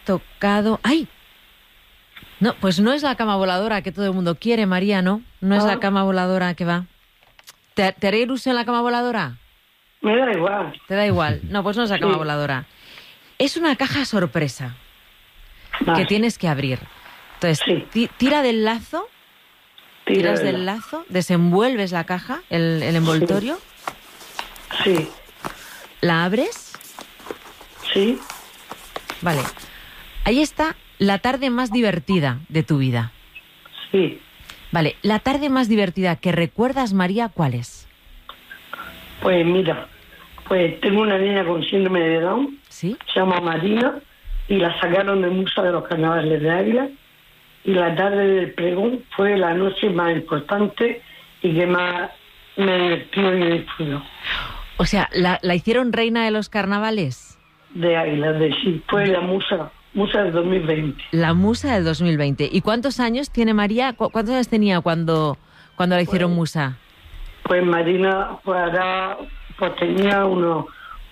tocado... ¡Ay! No, pues no es la cama voladora que todo el mundo quiere, María, ¿no? No es la cama voladora que va. ¿Te haré ilusión la cama voladora? Me da igual. ¿Te da igual? No, pues no es la cama voladora. Es una caja sorpresa que tienes que abrir. Entonces, tira del lazo, tiras del lazo, desenvuelves la caja, el envoltorio. Sí. ¿La abres? Sí. Vale. Ahí está la tarde más divertida de tu vida. Sí. Vale, la tarde más divertida que recuerdas, María, ¿cuál es? Pues mira, pues tengo una niña con síndrome de Down. ¿Sí? Se llama Marina y la sacaron del Museo de los Carnavales de Águila. Y la tarde del pregón fue la noche más importante y que más me divertió y disfrutó. O sea, ¿la hicieron reina de los carnavales? De Águila, sí. Fue la musa del 2020. La musa del 2020. ¿Y cuántos años tiene María? ¿Cuántos años tenía cuando la hicieron musa? Pues Marina pues tenía unos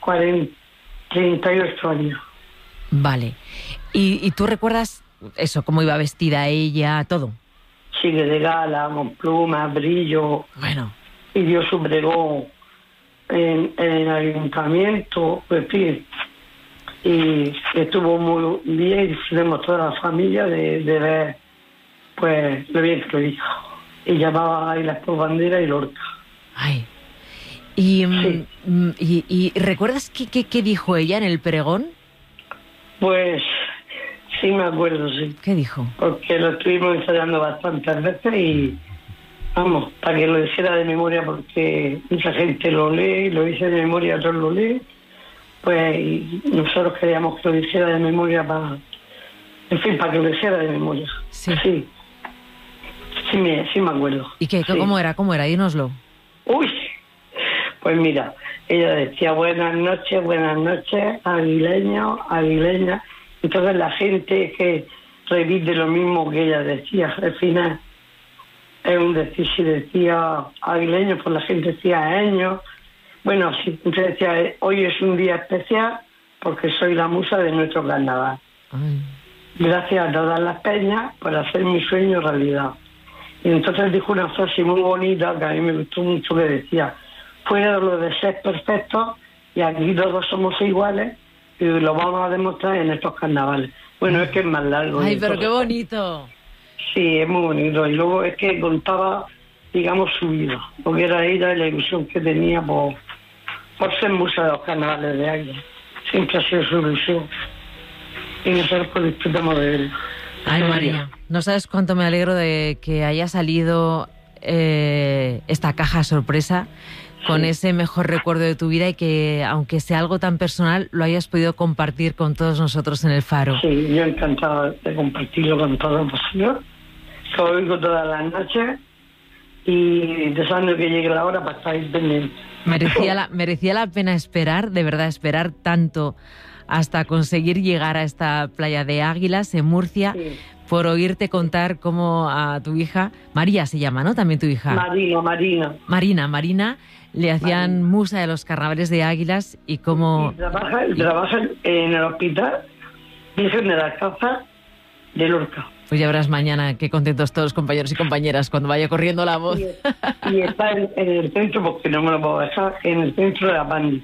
38 años. Vale. ¿Y tú recuerdas eso, cómo iba vestida ella, todo? Sí, de gala, con plumas, brillo. Bueno. Y dio su pregón en el ayuntamiento, pues sí. Y estuvo muy bien y disfrutamos toda la familia de ver pues lo bien que lo hizo. Y llamaba a Águilas por Bandera y Lorca. Ay. ¿Y recuerdas qué dijo ella en el pregón? Pues sí me acuerdo, sí. ¿Qué dijo? Porque lo estuvimos ensayando bastantes veces y vamos, para que lo hiciera de memoria, porque mucha gente lo lee, lo dice de memoria, otros lo leen, pues y nosotros queríamos que lo hiciera de memoria para que lo hiciera de memoria. Sí. Sí me acuerdo. ¿Y qué? Sí. ¿Cómo era? Dínoslo. Uy, pues mira, ella decía buenas noches, aguileños, aguileñas. Entonces la gente que repite lo mismo que ella decía, al final es un decir, si decía aguileños, pues la gente decía años. Bueno, sí, entonces decía, hoy es un día especial porque soy la musa de nuestro carnaval. Ay. Gracias a todas las peñas por hacer mi sueño realidad. Y entonces dijo una frase muy bonita que a mí me gustó mucho, que decía, fuera de lo de ser perfectos, y aquí todos somos iguales, y lo vamos a demostrar en estos carnavales. Bueno, es que es más largo. ¡Ay, pero qué bonito! Sí, es muy bonito. Y luego es que contaba, digamos, su vida, lo que era ella y la ilusión que tenía por ser musa de los carnavales de Águila. Siempre ha sido su ilusión. Y nosotros pues disfrutamos de él. Ay, María, no sabes cuánto me alegro de que haya salido esta caja sorpresa con ese mejor recuerdo de tu vida y que, aunque sea algo tan personal, lo hayas podido compartir con todos nosotros en el Faro. Sí, yo encantado de compartirlo con todos vosotros. Lo oigo todas las noches y deseando que llegue la hora para estar pendiente. Merecía la pena esperar, de verdad, esperar tanto hasta conseguir llegar a esta playa de Águilas en Murcia, por oírte contar cómo a tu hija, María se llama, ¿no? También tu hija. Marina, le hacían musa de los carnavales de Águilas y cómo... Trabaja en el hospital Virgen de la Caza de Lorca. Pues ya verás mañana qué contentos todos los compañeros y compañeras cuando vaya corriendo la voz. Y está en el centro, porque no me lo puedo dejar, en el centro de la Pandi.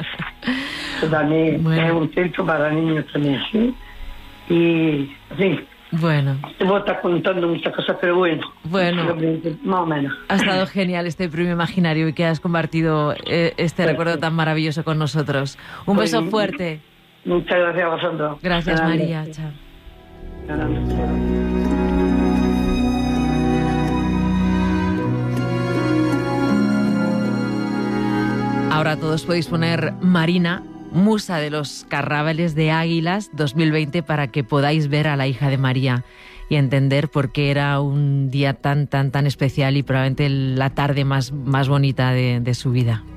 También es un centro para niños también, ¿sí? Y, en fin. Bueno. Te puedo estar contando muchas cosas, pero bueno. Más o menos. Ha estado genial este premio imaginario y que has compartido este recuerdo tan maravilloso con nosotros. Un beso fuerte. Muchas gracias a vosotros. Gracias, María. Chao. Ahora todos podéis poner Marina, musa de los carnavales de Águilas 2020, para que podáis ver a la hija de María y entender por qué era un día tan especial y probablemente la tarde más bonita de su vida.